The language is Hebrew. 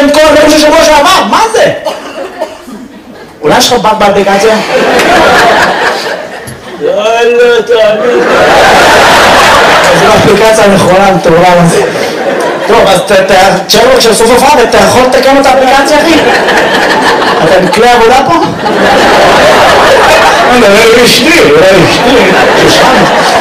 לכם את כל הדברים של שבוע שעבר, מה זה? אולי יש לך באג באפליקציה? לא, תאמין. זו האפליקציה הנכונה, מטורלל הזה. טוב, אז תשאר לו כשבסוף הופעה, אתה יכול לתקן את האפליקציה, אחי? אתה עם כלי עבודה פה? אולי אשתי, שושן.